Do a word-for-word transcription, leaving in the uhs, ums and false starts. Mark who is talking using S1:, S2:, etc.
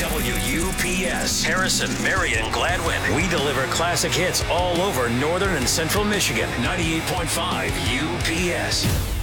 S1: W U P S, Harrison, Marion, Gladwin. We deliver classic hits all over northern and central Michigan. ninety-eight point five U P S.